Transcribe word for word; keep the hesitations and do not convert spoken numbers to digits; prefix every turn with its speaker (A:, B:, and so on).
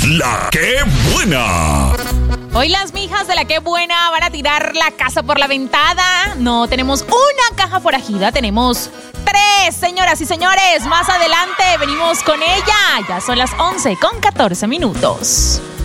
A: La Qué Buena.
B: Hoy las mijas de La Qué Buena van a tirar la casa por la ventana. No tenemos una caja forajida, tenemos tres, señoras y señores. Más adelante venimos con ella. Ya son las once con catorce minutos.